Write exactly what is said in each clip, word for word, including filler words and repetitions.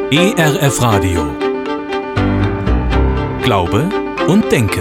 E R F Radio. Glaube und Denken.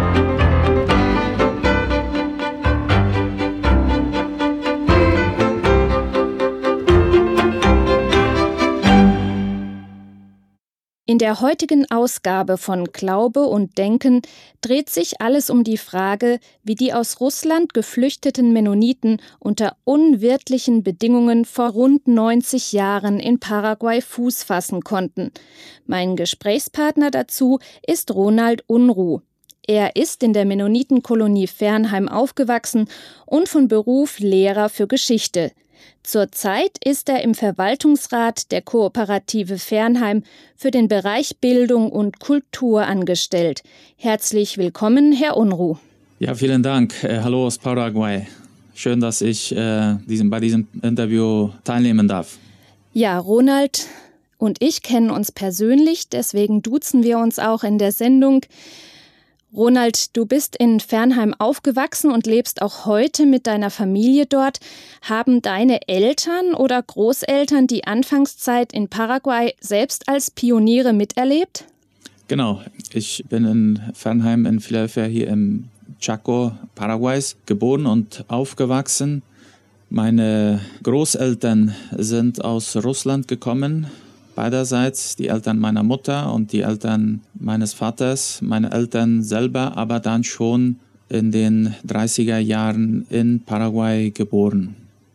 In der heutigen Ausgabe von Glaube und Denken dreht sich alles um die Frage, wie die aus Russland geflüchteten Mennoniten unter unwirtlichen Bedingungen vor rund neunzig Jahren in Paraguay Fuß fassen konnten. Mein Gesprächspartner dazu ist Ronald Unruh. Er ist in der Mennonitenkolonie Fernheim aufgewachsen und von Beruf Lehrer für Geschichte. Zurzeit ist er im Verwaltungsrat der Kooperative Fernheim für den Bereich Bildung und Kultur angestellt. Herzlich willkommen, Herr Unruh. Ja, vielen Dank. Äh, hallo aus Paraguay. Schön, dass ich äh, diesem, bei diesem Interview teilnehmen darf. Ja, Ronald und ich kennen uns persönlich, deswegen duzen wir uns auch in der Sendung. Ronald, du bist in Fernheim aufgewachsen und lebst auch heute mit deiner Familie dort. Haben deine Eltern oder Großeltern die Anfangszeit in Paraguay selbst als Pioniere miterlebt? Genau, ich bin in Fernheim in Philadelphia hier im Chaco Paraguays geboren und aufgewachsen. Meine Großeltern sind aus Russland gekommen. Beiderseits, die Eltern meiner Mutter und die Eltern meines Vaters, meine Eltern selber, aber dann schon in den dreißiger Jahren in Paraguay geboren.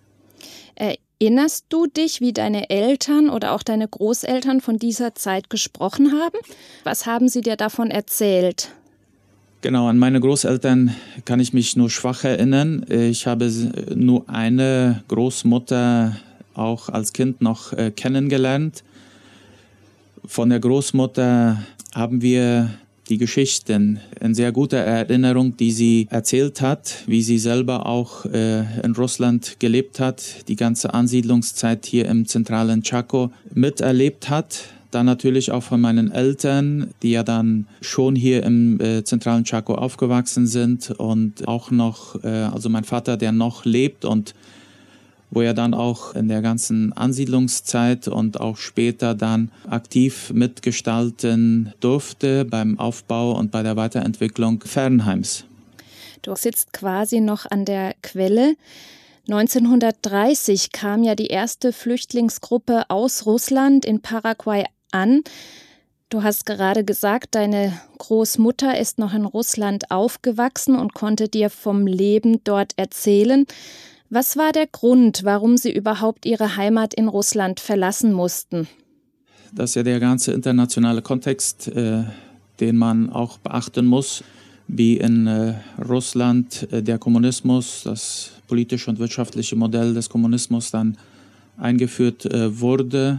Erinnerst du dich, wie deine Eltern oder auch deine Großeltern von dieser Zeit gesprochen haben? Was haben sie dir davon erzählt? Genau, an meine Großeltern kann ich mich nur schwach erinnern. Ich habe nur eine Großmutter auch als Kind noch äh, kennengelernt. Von der Großmutter haben wir die Geschichten in sehr guter Erinnerung, die sie erzählt hat, wie sie selber auch äh, in Russland gelebt hat, die ganze Ansiedlungszeit hier im zentralen Chaco miterlebt hat. Dann natürlich auch von meinen Eltern, die ja dann schon hier im äh, zentralen Chaco aufgewachsen sind und auch noch, äh, also mein Vater, der noch lebt und wo er dann auch in der ganzen Ansiedlungszeit und auch später dann aktiv mitgestalten durfte beim Aufbau und bei der Weiterentwicklung Fernheims. Du sitzt quasi noch an der Quelle. neunzehnhundertdreißig kam ja die erste Flüchtlingsgruppe aus Russland in Paraguay an. Du hast gerade gesagt, deine Großmutter ist noch in Russland aufgewachsen und konnte dir vom Leben dort erzählen. Was war der Grund, warum sie überhaupt ihre Heimat in Russland verlassen mussten? Das ist ja der ganze internationale Kontext, äh, den man auch beachten muss, wie in äh, Russland äh, der Kommunismus, das politische und wirtschaftliche Modell des Kommunismus dann eingeführt äh, wurde,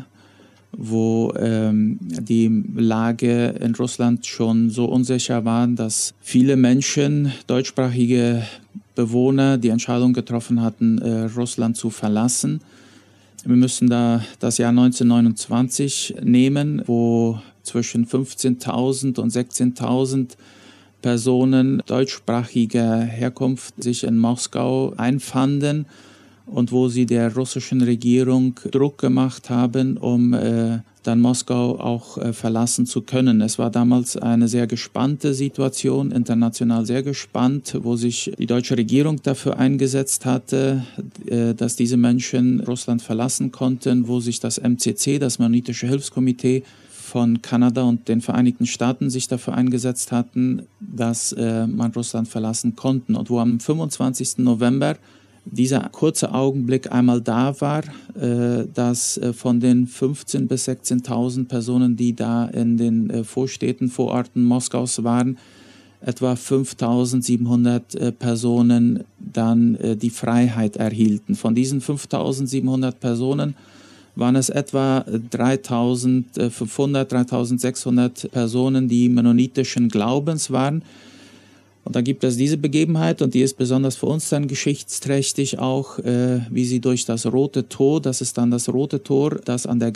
wo ähm, die Lage in Russland schon so unsicher war, dass viele Menschen, deutschsprachige Bewohner, die Entscheidung getroffen hatten, äh, Russland zu verlassen. Wir müssen da das Jahr neunzehnhundertneunundzwanzig nehmen, wo zwischen fünfzehntausend und sechzehntausend Personen deutschsprachiger Herkunft sich in Moskau einfanden und wo sie der russischen Regierung Druck gemacht haben, um äh, dann Moskau auch äh, verlassen zu können. Es war damals eine sehr gespannte Situation, international sehr gespannt, wo sich die deutsche Regierung dafür eingesetzt hatte, äh, dass diese Menschen Russland verlassen konnten, wo sich das M C C, das Mennonitische Hilfskomitee von Kanada und den Vereinigten Staaten sich dafür eingesetzt hatten, dass äh, man Russland verlassen konnte. Und wo am fünfundzwanzigsten November dieser kurze Augenblick einmal da war, äh, dass äh, von den fünfzehntausend bis sechzehntausend Personen, die da in den äh, Vorstädten, Vororten Moskaus waren, etwa fünftausendsiebenhundert äh, Personen dann äh, die Freiheit erhielten. Von diesen fünftausendsiebenhundert Personen waren es etwa dreitausendfünfhundert, dreitausendsechshundert Personen, die mennonitischen Glaubens waren. Und dann gibt es diese Begebenheit und die ist besonders für uns dann geschichtsträchtig auch, äh, wie sie durch das Rote Tor, das ist dann das Rote Tor, das an der